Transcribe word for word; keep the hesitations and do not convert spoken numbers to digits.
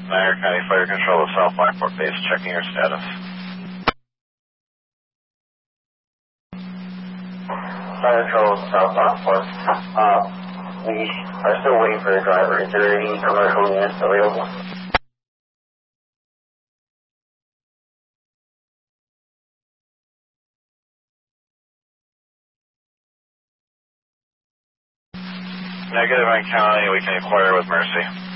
Niagara County Fire Control of South Blackport Base, checking your status. Fire Control of South Blackport. Uh, we are still waiting for the driver. Is there any commercial units available? Negative on county, we can inquire with Mercy.